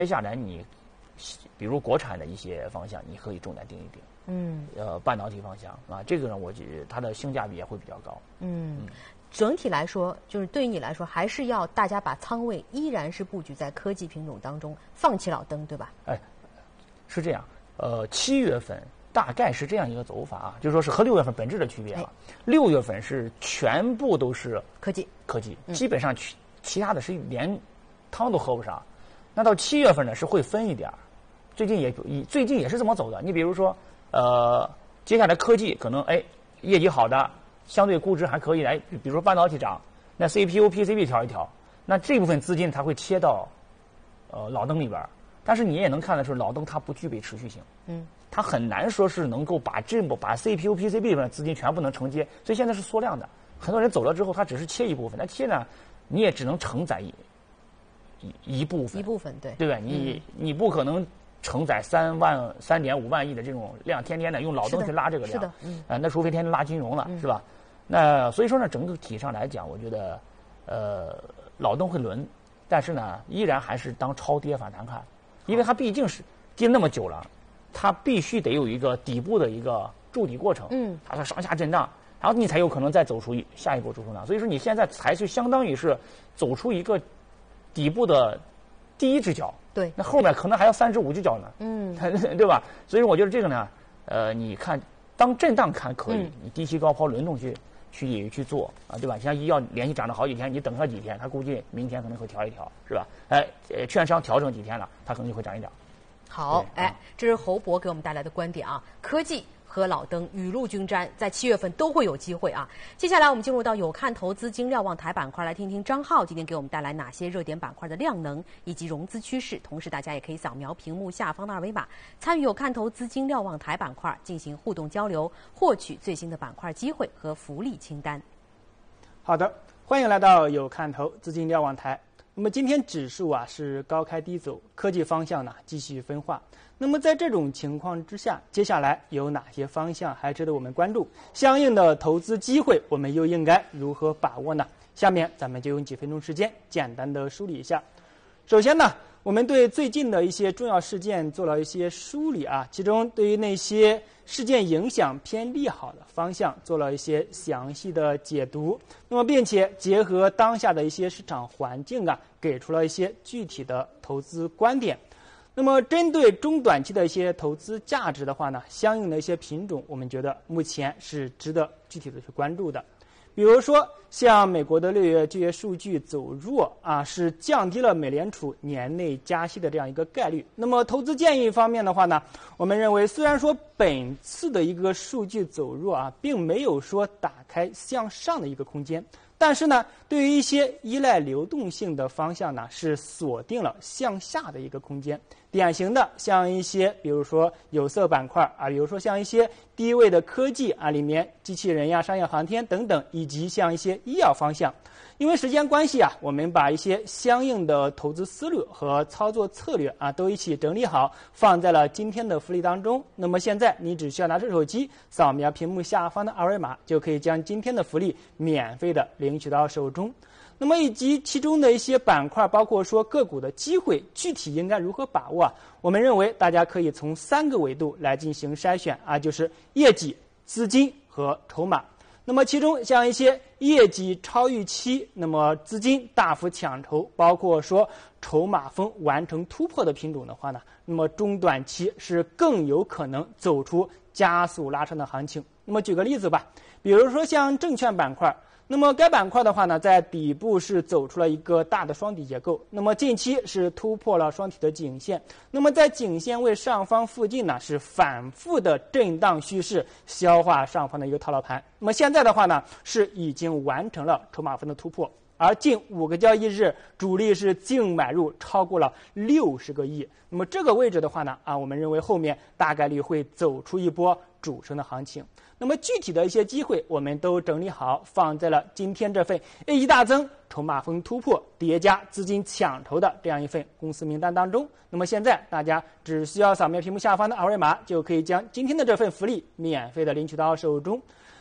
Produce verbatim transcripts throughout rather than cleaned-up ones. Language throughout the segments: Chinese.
接下来你，比如国产的一些方向，你可以重点盯一盯。 嗯， 呃，半导体方向啊，这个呢，我觉得它的性价比也会比较高。 嗯，嗯整体来说，就是对于你来说，还是要大家把仓位依然是布局在科技品种当中，放弃老登，对吧？ 哎，是这样。呃，七月份大概是这样一个走法啊，就说是和六月份本质的区别啊。六、哎、月份是全部都是科技， 科技， 嗯、 基本上其其他的是连汤都喝不上。那到七月份呢，是会分一点儿。最近也最近也是这么走的。你比如说，呃，接下来科技可能哎业绩好的，相对估值还可以来，比如说半导体涨，那 C P U P C B 调一调，那这部分资金它会切到呃老登里边。但是你也能看得出，老登它不具备持续性， 嗯， 它很难说是能够把这部把 C P U P C B 里边的资金全部能承接，所以现在是缩量的。很多人走了之后，他只是切一部分，那切呢，你也只能承载一一一部分， 一部分对， 对吧？你、嗯、你不可能承载三万三点五万亿的这种量，天天的用老登去拉这个量， 是的，嗯， 啊，那除非天天拉金融了， 嗯、 是吧？那所以说呢，整个体上来讲，我觉得，呃，老登会轮，但是呢，依然还是当超跌反弹看，因为它毕竟是跌那么久了，它必须得有一个底部的一个筑底过程， 嗯， 它是上下震荡，然后你才有可能再走出下一波主升浪。所以说你现在才是相当于是走出一个底部的第一只脚， 对， 那后面可能还要三只五只脚呢， 嗯， 对吧？所以说我觉得这个呢，呃，你看当震荡看可以， 嗯、 你低吸高抛轮动去去去做啊，对吧？像医药连续涨了好几天，你等上几天，它估计明天可能会调一调，是吧？哎，呃，券商调整几天了，它可能就会涨一涨。 好，哎，这是侯博给我们带来的观点啊，科技和老登雨露均沾，在七月份都会有机会啊。接下来我们进入到有看投资精瞭望台板块，来听听张浩今天给我们带来哪些热点板块的量能以及融资趋势。同时，大家也可以扫描屏幕下方的二维码，参与有看投资精瞭望台板块进行互动交流，获取最新的板块机会和福利清单。 好的，欢迎来到有看投资精瞭望台。那么今天指数啊是高开低走，科技方向呢继续分化。那么在这种情况之下，接下来有哪些方向还值得我们关注？相应的投资机会，我们又应该如何把握呢？下面咱们就用几分钟时间简单的梳理一下。首先呢，我们对最近的一些重要事件做了一些梳理啊，其中对于那些事件影响偏利好的方向做了一些详细的解读，那么并且结合当下的一些市场环境啊，给出了一些具体的投资观点。那么针对中短期的一些投资价值的话呢，相应的一些品种我们觉得目前是值得具体的去关注的。比如说像美国的六月就业数据走弱啊，是降低了美联储年内加息的这样一个概率。那么投资建议方面的话呢，我们认为虽然说本次的一个数据走弱啊，并没有说打开向上的一个空间，但是呢，对于一些依赖流动性的方向呢，是锁定了向下的一个空间。典型的像一些比如说有色板块啊，比如说像一些低位的科技啊，里面机器人呀、商业航天等等，以及像一些医药方向。因为时间关系啊，我们把一些相应的投资思路和操作策略啊，都一起整理好，放在了今天的福利当中。那么现在你只需要拿出手机，扫描屏幕下方的二维码，就可以将今天的福利免费的领取到手中。那么以及其中的一些板块，包括说个股的机会，具体应该如何把握啊？我们认为大家可以从三个维度来进行筛选啊，就是业绩、资金和筹码。那么其中像一些业绩超预期，那么资金大幅抢筹，包括说筹码峰完成突破的品种的话呢，那么中短期是更有可能走出加速拉升的行情。那么举个例子吧，比如说像证券板块。那么该板块的话呢，在底部是走出了一个大的双底结构，那么近期是突破了双体的颈线，那么在颈线位上方附近呢，是反复的震荡蓄势，消化上方的一个套牢盘。那么现在的话呢，是已经完成了筹码峰的突破，而近五个交易日主力是净买入超过了六十个亿。那么这个位置的话呢，啊，我们认为后面大概率会走出一波主升的行情。那么具体的一些机会我们都整理好，放在了今天这份业绩大增、筹码峰突破叠加资金抢筹的这样一份公司名单当中。那么现在大家只需要扫描屏幕下方的二维码，就可以将今天的这份福利免费的领取到手中。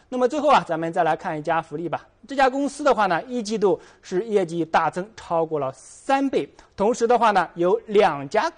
那么最后啊，咱们再来看一家福利吧。这家公司的话呢，一季度是业绩大增超过了三倍，同时的话呢，有两家